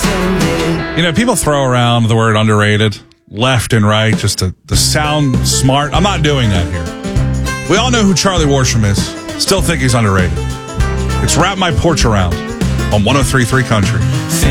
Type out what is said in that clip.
You know, people throw around the word underrated left and right just to sound smart. I'm not doing that here. We all know who Charlie Worsham is. Still think he's underrated. It's Wrap My Porch Around on 103.3 Country.